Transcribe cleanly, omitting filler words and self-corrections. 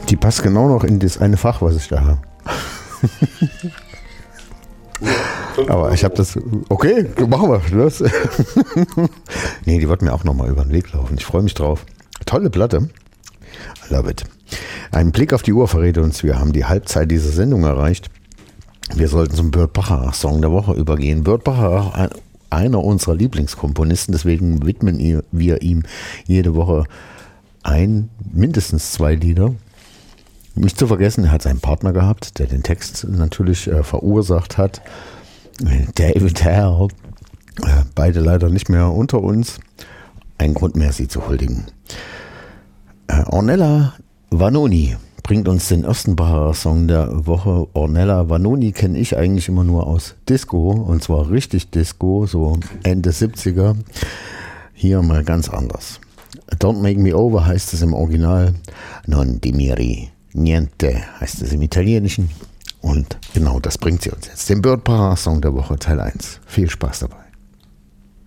Die passt genau noch in das eine Fach, was ich da habe. Aber ich habe das... Okay, machen wir das. Nee, die wird mir auch nochmal über den Weg laufen. Ich freue mich drauf. Tolle Platte. I love it. Ein Blick auf die Uhr verrät uns, wir haben die Halbzeit dieser Sendung erreicht. Wir sollten zum Burt Bacharach-Song der Woche übergehen. Burt Bacharach, einer unserer Lieblingskomponisten, deswegen widmen wir ihm jede Woche mindestens 2 Lieder. Nicht zu vergessen, er hat seinen Partner gehabt, der den Text natürlich verursacht hat. David Hale. Beide leider nicht mehr unter uns. Ein Grund mehr, sie zu huldigen. Ornella Vanoni bringt uns den ersten Bacharach-Song der Woche. Ornella Vanoni kenne ich eigentlich immer nur aus Disco, und zwar richtig Disco, so Ende 70er. Hier mal ganz anders. Don't Make Me Over heißt es im Original. Non di miri niente heißt es im Italienischen. Und genau das bringt sie uns jetzt. Den Burt Bacharach-Song der Woche, Teil 1. Viel Spaß dabei.